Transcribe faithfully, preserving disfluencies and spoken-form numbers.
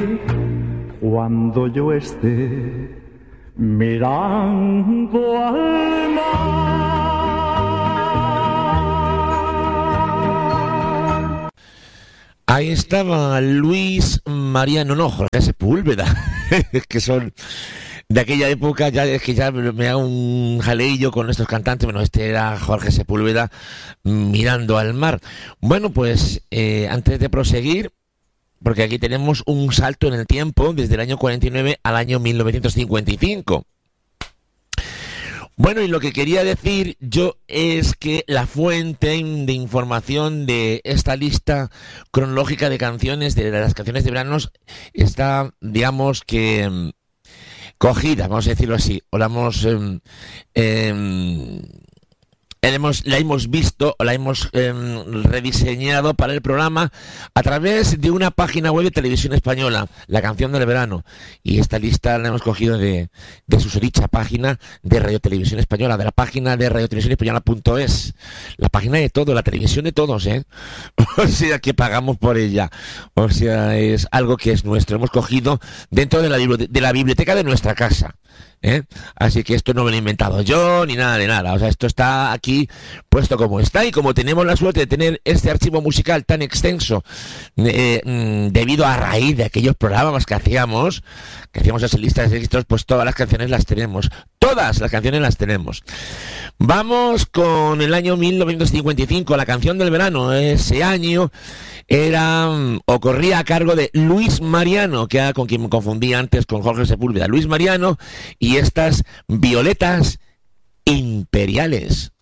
cuando yo esté mirando al mar. Ahí estaba Luis Mariano, no, Jorge Sepúlveda, que son de aquella época. Ya es que ya me hago un jaleillo con estos cantantes. Bueno, este era Jorge Sepúlveda, Mirando al mar. Bueno, pues eh, antes de proseguir, porque aquí tenemos un salto en el tiempo desde el año cuarenta y nueve al año mil novecientos cincuenta y cinco. Bueno, y lo que quería decir yo es que la fuente de información de esta lista cronológica de canciones, de las canciones de verano, está, digamos que, cogida, vamos a decirlo así, o la hemos, eh, eh, hemos la hemos visto o la hemos eh, rediseñado para el programa a través de una página web de Televisión Española, La Canción del Verano. Y esta lista la hemos cogido de, de su dicha página de Radio Televisión Española, de la página de radio televisión española punto es, la página de todo, la televisión de todos, ¿eh? O sea, que pagamos por ella. O sea, es algo que es nuestro. Hemos cogido dentro de la, de la biblioteca de nuestra casa. ¿Eh? Así que esto no me lo he inventado yo ni nada de nada, o sea, esto está aquí puesto como está, y como tenemos la suerte de tener este archivo musical tan extenso eh, mm, debido a raíz de aquellos programas que hacíamos, que hacíamos esas listas de éxitos, pues todas las canciones las tenemos, todas las canciones las tenemos. Vamos con el año mil novecientos cincuenta y cinco, la canción del verano. Ese año era o corría a cargo de Luis Mariano, que era con quien me confundí antes con Jorge Sepúlveda. Luis Mariano y estas Violetas Imperiales.